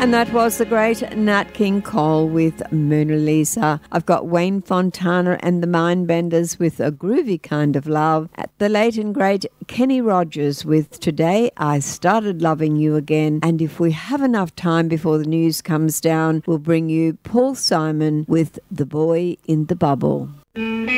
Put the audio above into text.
And that was the great Nat King Cole with Mona Lisa. I've got Wayne Fontana and the Mindbenders with A Groovy Kind of Love. At the late and great Kenny Rogers with Today I Started Loving You Again. And if we have enough time before the news comes down, we'll bring you Paul Simon with The Boy in the Bubble.